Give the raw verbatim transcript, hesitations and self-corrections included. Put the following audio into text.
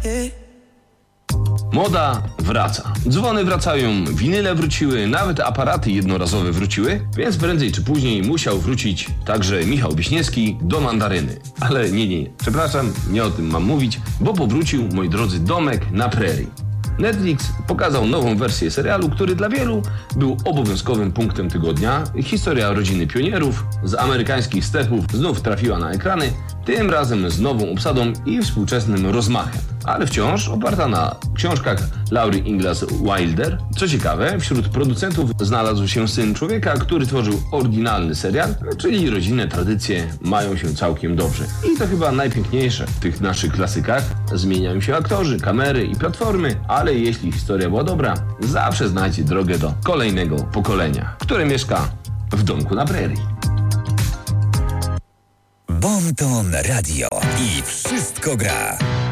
Moda wraca. Dzwony wracają, winyle wróciły, nawet aparaty jednorazowe wróciły, więc prędzej czy później musiał wrócić także Michał Wiśniewski do mandaryny. Ale nie, nie, nie. Przepraszam, nie o tym mam mówić, bo powrócił, moi drodzy, Domek na Prerii. Netflix pokazał nową wersję serialu, który dla wielu był obowiązkowym punktem tygodnia. Historia rodziny pionierów z amerykańskich stepów znów trafiła na ekrany, tym razem z nową obsadą i współczesnym rozmachem, ale wciąż oparta na książkach Laury Ingalls Wilder. Co ciekawe, wśród producentów znalazł się syn człowieka, który tworzył oryginalny serial, czyli rodzinne tradycje mają się całkiem dobrze. I to chyba najpiękniejsze w tych naszych klasykach. Zmieniają się aktorzy, kamery i platformy, ale jeśli historia była dobra, zawsze znajdzie drogę do kolejnego pokolenia, które mieszka w domku na prerii. Bon Ton Radio i wszystko gra.